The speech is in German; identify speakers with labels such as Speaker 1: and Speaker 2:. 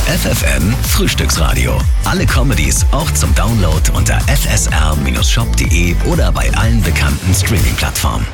Speaker 1: FFN Frühstücksradio. Alle Comedies auch zum Download unter fsr-shop.de oder bei allen bekannten Streaming-Plattformen.